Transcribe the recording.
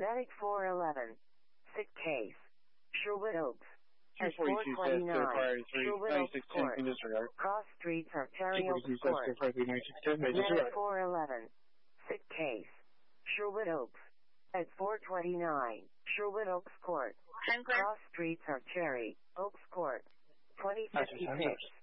Medic 411. Sick case. Sherwood Oaks. At 242 429. Sherwood Oaks Court. Cross Streets, Ontario Court. Medic 411. Sick case. Sherwood Oaks. At 429. Sherwood Oaks Court. Cross Streets, Ontario Oaks Court. 2056.